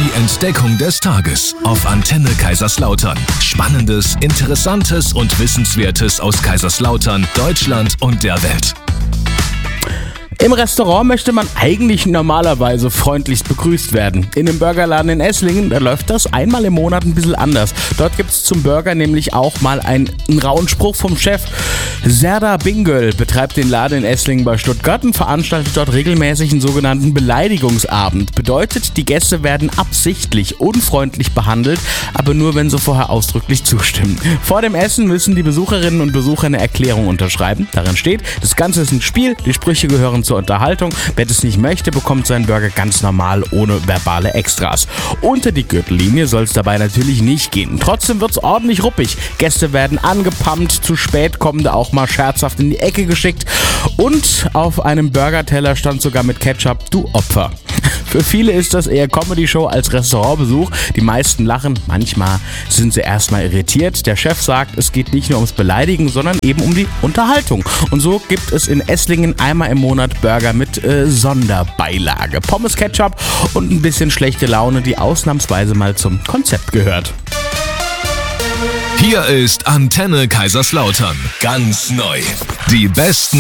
Die Entdeckung des Tages auf Antenne Kaiserslautern. Spannendes, Interessantes und Wissenswertes aus Kaiserslautern, Deutschland und der Welt. Im Restaurant möchte man eigentlich normalerweise freundlichst begrüßt werden. In einem Burgerladen in Esslingen, da läuft das einmal im Monat ein bisschen anders. Dort gibt es zum Burger nämlich auch mal einen rauen Spruch vom Chef. Serdar Bingöl betreibt den Laden in Esslingen bei Stuttgart und veranstaltet dort regelmäßig einen sogenannten Beleidigungsabend. Bedeutet, die Gäste werden absichtlich unfreundlich behandelt, aber nur, wenn sie vorher ausdrücklich zustimmen. Vor dem Essen müssen die Besucherinnen und Besucher eine Erklärung unterschreiben. Darin steht, das Ganze ist ein Spiel, die Sprüche gehören zur Unterhaltung. Wer das nicht möchte, bekommt seinen Burger ganz normal, ohne verbale Extras. Unter die Gürtellinie soll es dabei natürlich nicht gehen. Trotzdem wird es ordentlich ruppig. Gäste werden angepumpt, zu spät kommende auch mal scherzhaft in die Ecke geschickt und auf einem Burgerteller stand sogar mit Ketchup: Du Opfer. Für viele ist das eher Comedy-Show als Restaurantbesuch. Die meisten lachen, manchmal sind sie erstmal irritiert. Der Chef sagt, es geht nicht nur ums Beleidigen, sondern eben um die Unterhaltung. Und so gibt es in Esslingen einmal im Monat Burger mit Sonderbeilage. Pommes, Ketchup und ein bisschen schlechte Laune, die ausnahmsweise mal zum Konzept gehört. Hier ist Antenne Kaiserslautern. Ganz neu. Die besten